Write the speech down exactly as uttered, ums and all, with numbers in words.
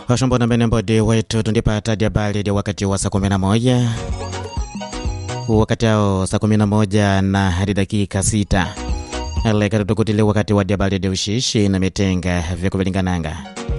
Washombo na mbode wetu tundipata diabali di wakati wa saa kumi na moja. Wakati hao saa kumi na moja na hadi dakika sita. Aleka tutukutile wakati wa diabali di ushishi na mitenga vya kubilingananga.